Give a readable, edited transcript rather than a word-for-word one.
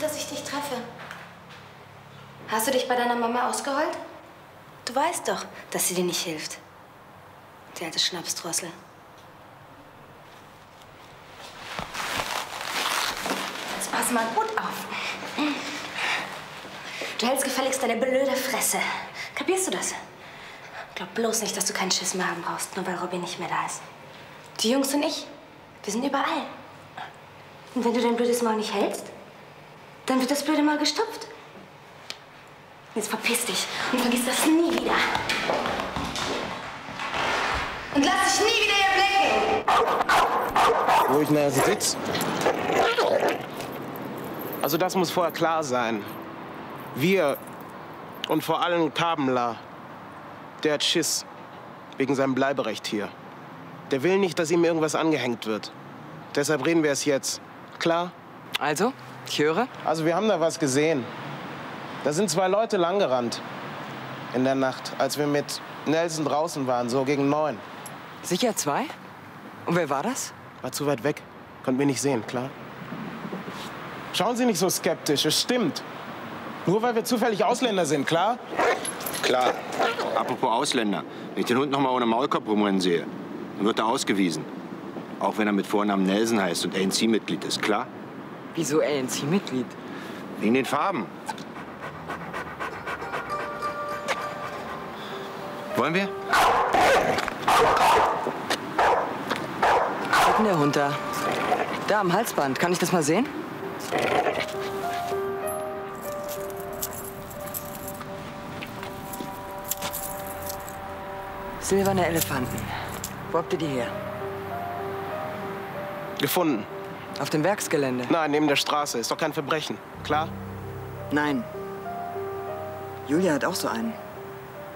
gut, dass ich dich treffe. Hast du dich bei deiner Mama ausgeheult? Du weißt doch, dass sie dir nicht hilft. Die alte Schnapsdrossel. Jetzt pass mal gut auf. Du hältst gefälligst deine blöde Fresse. Kapierst du das? Glaub bloß nicht, dass du keinen Schiss mehr haben brauchst, nur weil Robby nicht mehr da ist. Die Jungs und ich, wir sind überall. Und wenn du dein blödes Maul nicht hältst, dann wird das blöde Maul gestopft. Jetzt verpiss dich und vergiss das nie wieder. Und lass dich nie wieder hier blicken! Wo ich nachher sitze? Also das muss vorher klar sein. Wir und vor allem Kabemla, der hat Schiss wegen seinem Bleiberecht hier. Der will nicht, dass ihm irgendwas angehängt wird. Deshalb reden wir es jetzt. Klar? Also, ich höre. Also wir haben da was gesehen. Da sind 2 Leute langgerannt in der Nacht, als wir mit Nelson draußen waren, so gegen 9. Sicher 2? Und wer war das? War zu weit weg, konnten wir nicht sehen, klar? Schauen Sie nicht so skeptisch, es stimmt. Nur weil wir zufällig Ausländer sind, klar? Klar. Apropos Ausländer. Wenn ich den Hund noch mal ohne Maulkorb rumrennen sehe, dann wird er ausgewiesen. Auch wenn er mit Vornamen Nelson heißt und ANC-Mitglied ist, klar? Wieso ANC-Mitglied? Wegen den Farben. Wollen wir? Wo ist denn der Hund da? Da am Halsband. Kann ich das mal sehen? Silberne Elefanten. Wo habt ihr die her? Gefunden. Auf dem Werksgelände? Nein, neben der Straße. Ist doch kein Verbrechen, klar? Nein. Julia hat auch so einen.